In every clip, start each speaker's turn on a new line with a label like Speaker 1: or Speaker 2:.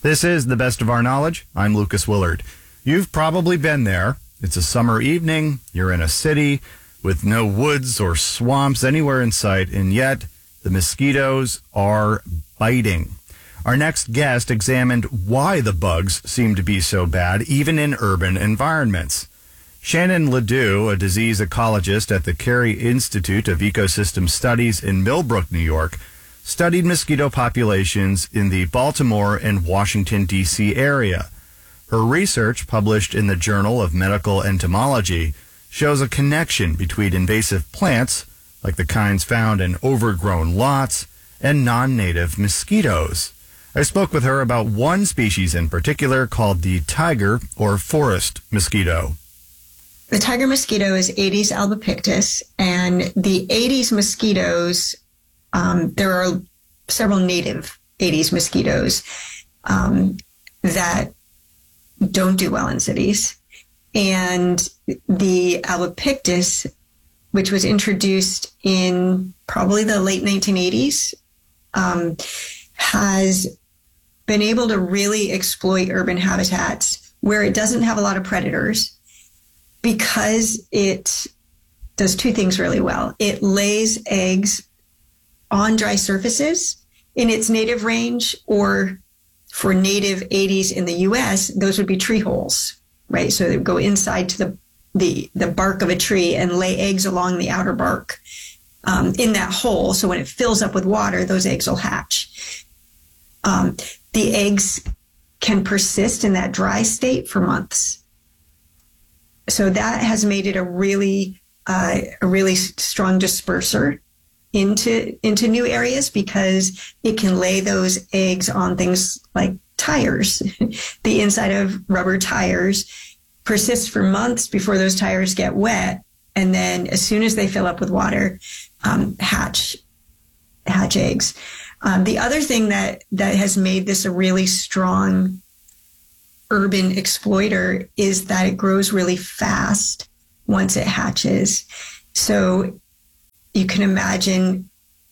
Speaker 1: This is The Best of Our Knowledge. I'm Lucas Willard. You've probably been there. It's a summer evening. You're in a city with no woods or swamps anywhere in sight, and yet the mosquitoes are biting. Our next guest examined why the bugs seem to be so bad, even in urban environments. Shannon Ledoux, a disease ecologist at the Carey Institute of Ecosystem Studies in Millbrook, New York, studied mosquito populations in the Baltimore and Washington, D.C. area. Her research, published in the Journal of Medical Entomology, shows a connection between invasive plants, like the kinds found in overgrown lots, and non-native mosquitoes. I spoke with her about one species in particular called the tiger or forest mosquito.
Speaker 2: The tiger mosquito is Aedes albopictus, and the Aedes mosquitoes, there are several native Aedes mosquitoes that don't do well in cities. And the albopictus, which was introduced in probably the late 1980s, has been able to really exploit urban habitats where it doesn't have a lot of predators, because it does two things really well. It lays eggs on dry surfaces in its native range, or for native Aedes in the U.S., those would be tree holes, right? So they would go inside to the bark of a tree and lay eggs along the outer bark in that hole. So when it fills up with water, those eggs will hatch. The eggs can persist in that dry state for months. So that has made it a really strong disperser into new areas, because it can lay those eggs on things like tires. The inside of rubber tires persists for months before those tires get wet, and then as soon as they fill up with water, hatch eggs. The other thing that has made this a really strong urban exploiter is that it grows really fast once it hatches. So you can imagine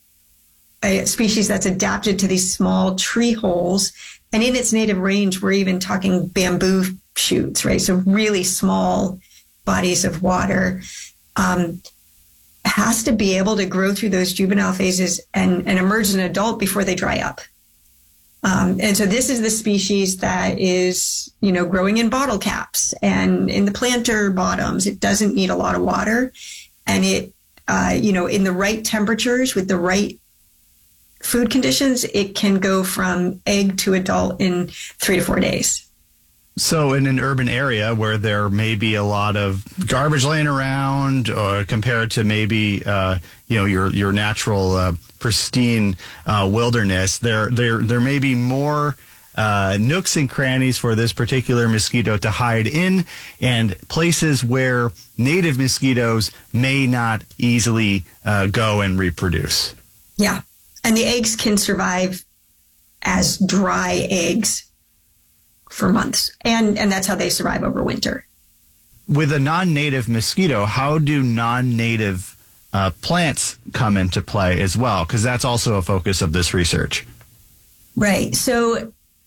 Speaker 2: a species that's adapted to these small tree holes, and in its native range, we're even talking bamboo shoots, right? So really small bodies of water, has to be able to grow through those juvenile phases and emerge as an adult before they dry up. And so this is the species that is, growing in bottle caps and in the planter bottoms. It doesn't need a lot of water, and it, in the right temperatures with the right food conditions, it can go from egg to adult in 3 to 4 days.
Speaker 1: So in an urban area where there may be a lot of garbage laying around, or compared to maybe, your natural, pristine wilderness, there may be more nooks and crannies for this particular mosquito to hide in, and places where native mosquitoes may not easily go and reproduce.
Speaker 2: Yeah. And the eggs can survive as dry eggs for months. And that's how they survive over winter.
Speaker 1: With a non-native mosquito, how do non-native plants come into play as well? Because that's also a focus of this research.
Speaker 2: Right. So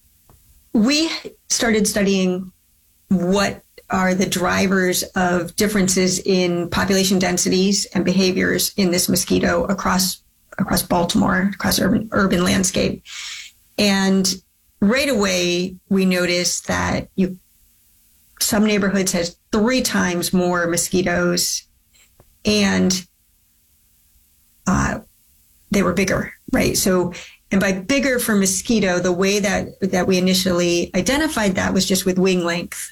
Speaker 2: we started studying what are the drivers of differences in population densities and behaviors in this mosquito across Baltimore, across urban landscape. And right away, we noticed that some neighborhoods had 3 times more mosquitoes, and they were bigger, right? So, and by bigger for mosquito, the way that we initially identified that was just with wing length.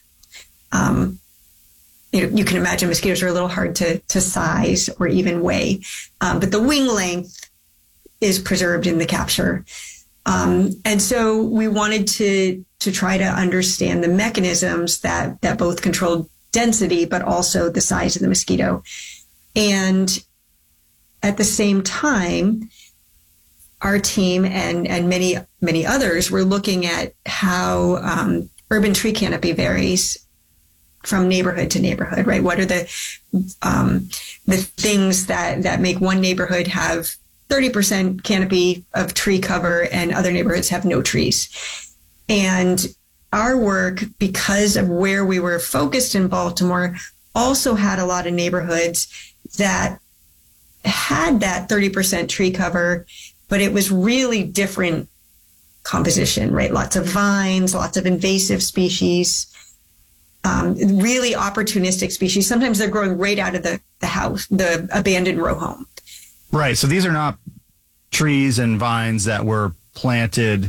Speaker 2: You can imagine mosquitoes are a little hard to size or even weigh, but the wing length is preserved in the capture. And so we wanted to try to understand the mechanisms that both controlled density, but also the size of the mosquito. And at the same time, our team and many, many others were looking at how urban tree canopy varies from neighborhood to neighborhood, right? What are the things that make one neighborhood have 30% canopy of tree cover and other neighborhoods have no trees? And our work, because of where we were focused in Baltimore, also had a lot of neighborhoods that had that 30% tree cover, but it was really different composition, right? Lots of vines, lots of invasive species, really opportunistic species. Sometimes they're growing right out of the house, the abandoned row home.
Speaker 1: Right. So these are not trees and vines that were planted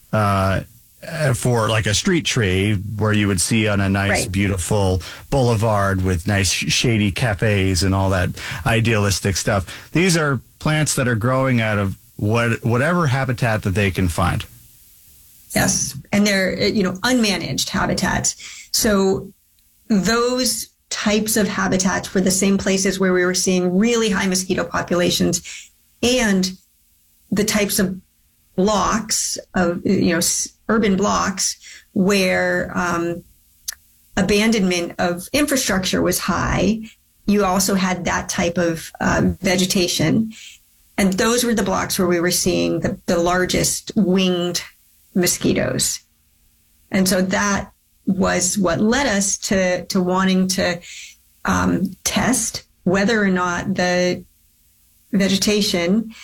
Speaker 1: for like a street tree where you would see on a nice, beautiful boulevard with nice shady cafes and all that idealistic stuff. These are plants that are growing out of whatever habitat that they can find.
Speaker 2: Yes. And they're, unmanaged habitats. So those types of habitats were the same places where we were seeing really high mosquito populations, and the types of blocks of, urban blocks where abandonment of infrastructure was high. You also had that type of vegetation. And those were the blocks where we were seeing the largest winged mosquitoes. And so that was what led us to wanting to test whether or not the vegetation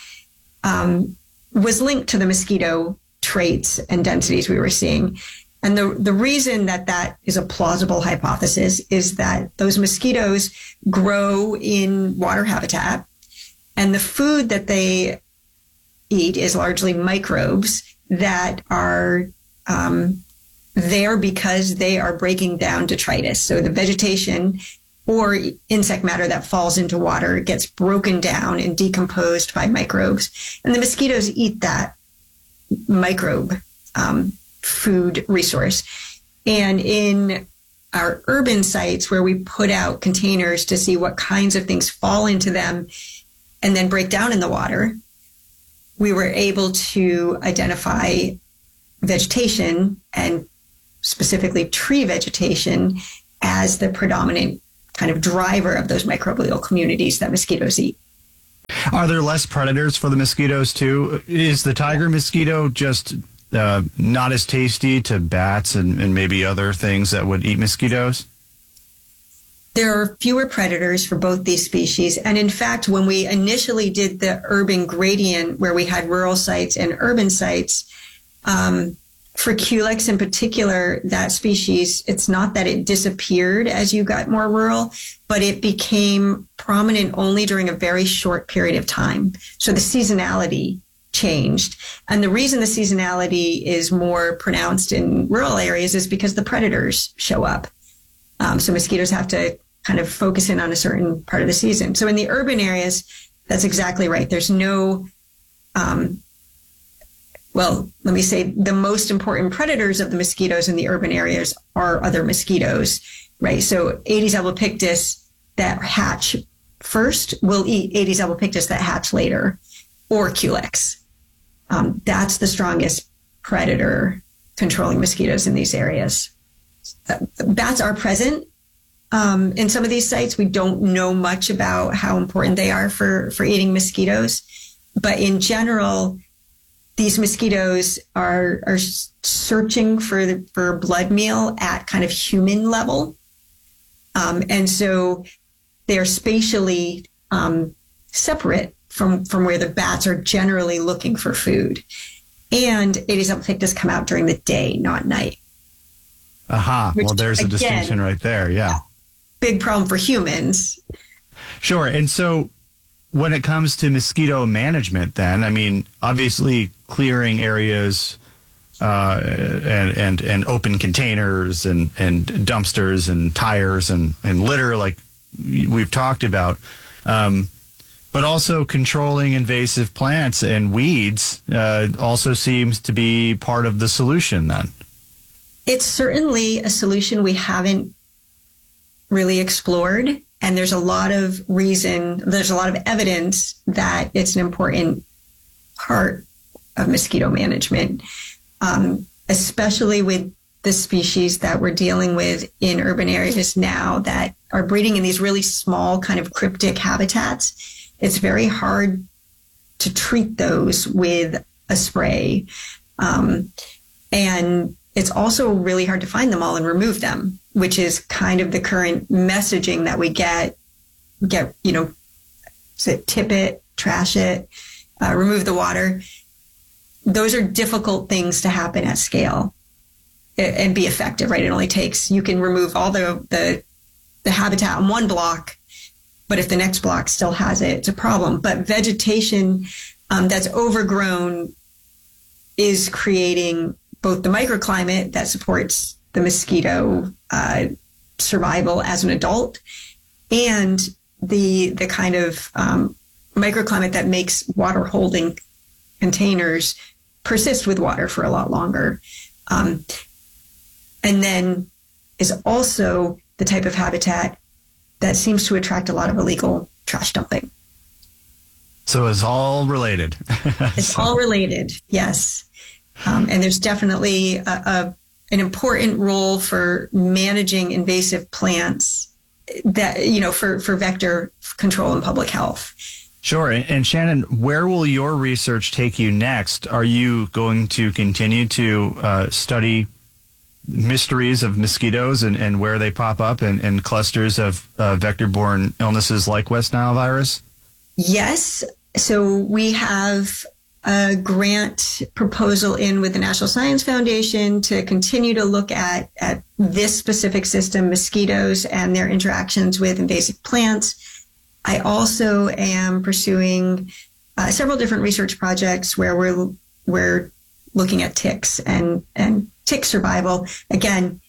Speaker 2: was linked to the mosquito traits and densities we were seeing. And the reason that is a plausible hypothesis is that those mosquitoes grow in water habitat, and the food that they eat is largely microbes that are there because they are breaking down detritus. So the vegetation or insect matter that falls into water gets broken down and decomposed by microbes. And the mosquitoes eat that microbe food resource. And in our urban sites where we put out containers to see what kinds of things fall into them and then break down in the water, we were able to identify vegetation, and specifically tree vegetation, as the predominant kind of driver of those microbial communities that mosquitoes eat.
Speaker 1: Are there less predators for the mosquitoes too? Is the tiger mosquito just not as tasty to bats and maybe other things that would eat mosquitoes?
Speaker 2: There are fewer predators for both these species. And in fact, when we initially did the urban gradient, where we had rural sites and urban sites, for Culex in particular, that species, it's not that it disappeared as you got more rural, but it became prominent only during a very short period of time. So the seasonality changed. And the reason the seasonality is more pronounced in rural areas is because the predators show up. So mosquitoes have to kind of focus in on a certain part of the season. So in the urban areas, that's exactly right. There's no, let me say the most important predators of the mosquitoes in the urban areas are other mosquitoes, right? So Aedes albopictus that hatch first will eat Aedes albopictus that hatch later, or Culex. That's the strongest predator controlling mosquitoes in these areas. Bats are present in some of these sites. We don't know much about how important they are for eating mosquitoes, but in general, these mosquitoes are searching for blood meal at kind of human level, and so they are spatially separate from where the bats are generally looking for food. And Aedes albopictus come out during the day, not night.
Speaker 1: Aha. Well, there's a distinction right there. Yeah.
Speaker 2: Big problem for humans.
Speaker 1: Sure. And so when it comes to mosquito management, then, I mean, obviously clearing areas and open containers and dumpsters and tires and litter, like we've talked about, but also controlling invasive plants and weeds also seems to be part of the solution then.
Speaker 2: It's certainly a solution we haven't really explored. And there's a lot of evidence that it's an important part of mosquito management, especially with the species that we're dealing with in urban areas now that are breeding in these really small kind of cryptic habitats. It's very hard to treat those with a spray. And it's also really hard to find them all and remove them, which is kind of the current messaging that we get, tip it, trash it, remove the water. Those are difficult things to happen at scale and be effective, right? It only takes, you can remove all the habitat on one block, but if the next block still has it, it's a problem. But vegetation that's overgrown is creating both the microclimate that supports the mosquito survival as an adult and the kind of microclimate that makes water holding containers persist with water for a lot longer. And then is also the type of habitat that seems to attract a lot of illegal trash dumping.
Speaker 1: So it's all related.
Speaker 2: It's all related, yes. And there's definitely an important role for managing invasive plants that, for vector control and public health.
Speaker 1: Sure. And Shannon, where will your research take you next? Are you going to continue to study mysteries of mosquitoes and where they pop up and clusters of vector-borne illnesses like West Nile virus?
Speaker 2: Yes. So we have a grant proposal in with the National Science Foundation to continue to look at this specific system, mosquitoes and their interactions with invasive plants. I also am pursuing several different research projects where we're looking at ticks and tick survival. Again,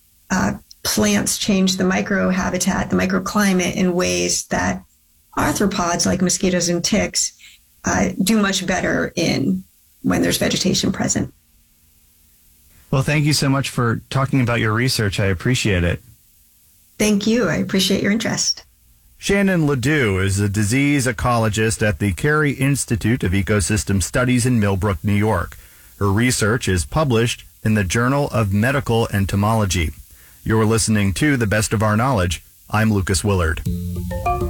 Speaker 2: plants change the microhabitat, the microclimate in ways that arthropods like mosquitoes and ticks do much better in when there's vegetation present.
Speaker 1: Well, thank you so much for talking about your research. I appreciate it.
Speaker 2: Thank you. I appreciate your interest.
Speaker 1: Shannon Ledoux is a disease ecologist at the Carey Institute of Ecosystem Studies in Millbrook, New York. Her research is published in the Journal of Medical Entomology. You're listening to The Best of Our Knowledge. I'm Lucas Willard.